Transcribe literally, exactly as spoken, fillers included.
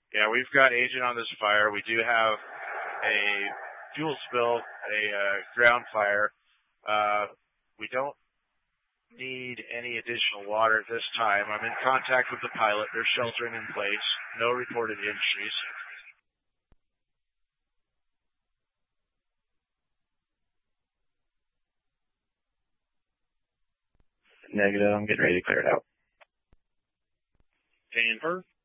Yeah, we've got agent on this fire. We do have a fuel spill, a uh, ground fire. Uh, we don't need any additional water at this time. I'm in contact with the pilot. They're sheltering in place. No reported injuries. Negative. I'm getting ready to clear it out. Denver,